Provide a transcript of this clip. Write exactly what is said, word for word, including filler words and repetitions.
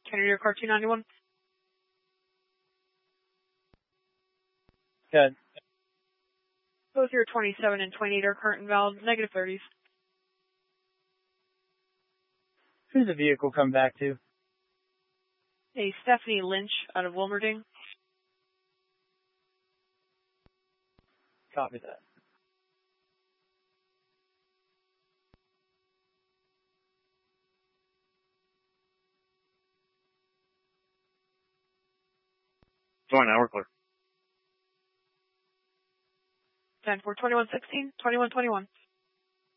Kennedy or Car two ninety-one. Good. Both your twenty-seven and twenty-eight are current and valid. Negative thirties. Who's the vehicle come back to? A Stephanie Lynch out of Wilmerding. Copy that. Join now, we're clear. ten four twenty-one sixteen, twenty-one twenty-one.